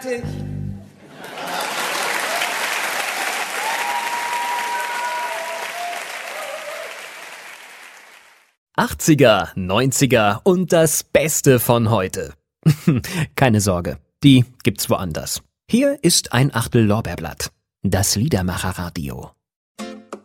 '80er, '90er und das Beste von heute. Keine Sorge, die gibt's woanders. Hier ist ein Achtel Lorbeerblatt. Das Liedermacherradio.